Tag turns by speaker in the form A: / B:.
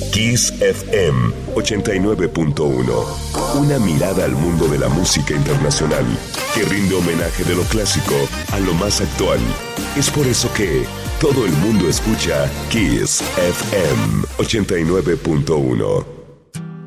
A: Kiss FM 89.1. Una mirada al mundo de la música internacional que rinde homenaje de lo clásico a lo más actual. Es por eso que todo el mundo escucha Kiss FM 89.1.